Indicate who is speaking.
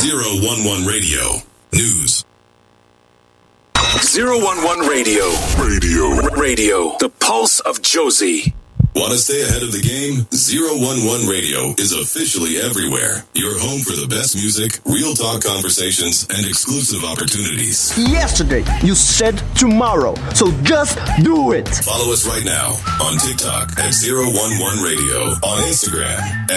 Speaker 1: 011 Radio. News.
Speaker 2: 011 Radio. Radio. The pulse of Josie.
Speaker 1: Want to stay ahead of the game? 011 Radio is officially everywhere. Your home for the best music, real talk conversations, and exclusive opportunities.
Speaker 3: Yesterday, you said tomorrow, so just do it.
Speaker 1: Follow us right now on TikTok at 011 Radio, on Instagram at